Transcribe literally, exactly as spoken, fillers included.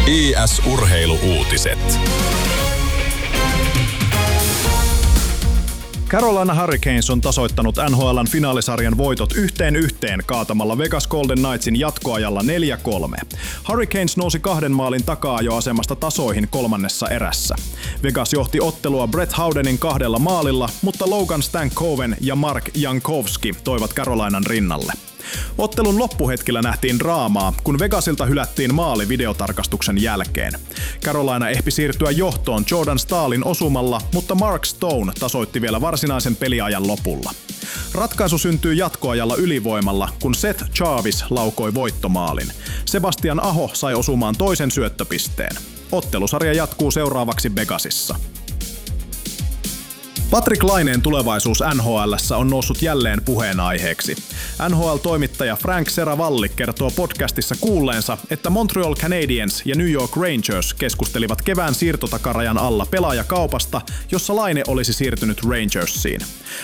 I S-urheilu-uutiset. Carolina Hurricanes on tasoittanut N H L:n finaalisarjan voitot yhteen yhteen kaatamalla Vegas Golden Knightsin jatkoajalla neljä kolme. Hurricanes nousi kahden maalin takaa-ajoasemasta tasoihin kolmannessa erässä. Vegas johti ottelua Brett Howdenin kahdella maalilla, mutta Logan Stankoven ja Mark Jankowski toivat Carolinan rinnalle. Ottelun loppuhetkillä nähtiin draamaa, kun Vegasilta hylättiin maali videotarkastuksen jälkeen. Carolina ehti siirtyä johtoon Jordan Stahlin osumalla, mutta Mark Stone tasoitti vielä varsinaisen peliajan lopulla. Ratkaisu syntyi jatkoajalla ylivoimalla, kun Seth Jarvis laukoi voittomaalin. Sebastian Aho sai osumaan toisen syöttöpisteen. Ottelusarja jatkuu seuraavaksi Vegasissa. Patrik Laineen tulevaisuus N H L:ssä on noussut jälleen puheenaiheeksi. N H L-toimittaja Frank Seravalli kertoo podcastissa kuulleensa, että Montreal Canadiens ja New York Rangers keskustelivat kevään siirtotakarajan alla pelaajakaupasta, jossa Laine olisi siirtynyt Rangersiin.